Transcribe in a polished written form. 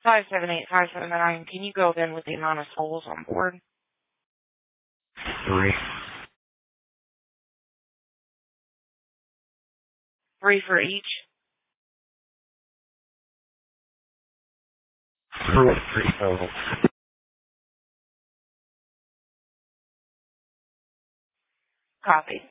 578-579. Can you go then with the amount of souls on board? 3. 3 for each? 3 total. Copy.